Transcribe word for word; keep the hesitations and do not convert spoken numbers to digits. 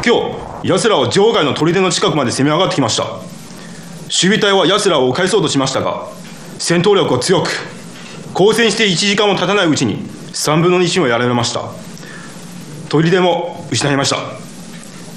今日奴らは場外の砦の近くまで攻め上がってきました。守備隊は奴らを返そうとしましたが、戦闘力は強く、交戦していちじかんも経たないうちにさんぶんのいちもやられました。砦も失いました。